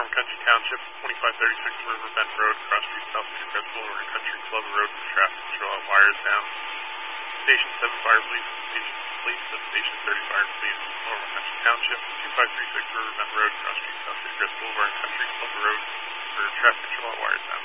Norman Country Township, 2536 Riverbend Road, Cross Street, South Cedar Crest Boulevard, and Country Club Road for traffic control at wires down. Station 7 Fire Police, Station 30 Fire Police, Norman Country Township, 2536 Riverbend Road, Cross Street, South Cedar Crest Boulevard, and Country Club Road for traffic control at wires down.